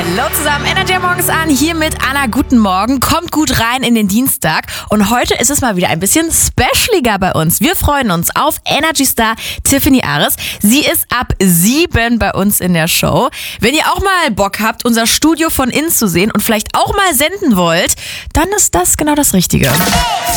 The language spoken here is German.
Hallo zusammen, Energy morgens an, hier mit Anna, guten Morgen, kommt gut rein in den Dienstag und heute ist es mal wieder ein bisschen specialiger bei uns. Wir freuen uns auf Energy Star Tiffany Ares. Sie ist ab 7 bei uns in der Show. Wenn ihr auch mal Bock habt, unser Studio von innen zu sehen und vielleicht auch mal senden wollt, dann ist das genau das Richtige.